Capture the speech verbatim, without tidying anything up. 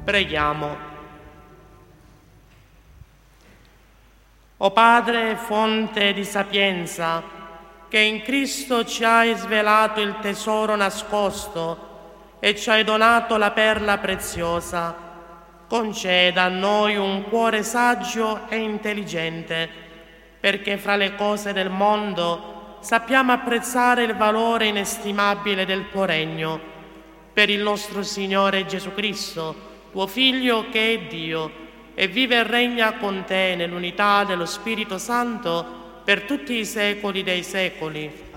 Preghiamo. O Padre, fonte di sapienza, che in Cristo ci hai svelato il tesoro nascosto e ci hai donato la perla preziosa, conceda a noi un cuore saggio e intelligente, perché fra le cose del mondo sappiamo apprezzare il valore inestimabile del tuo regno, per il nostro Signore Gesù Cristo, tuo Figlio che è Dio, e vive e regna con te nell'unità dello Spirito Santo per tutti i secoli dei secoli.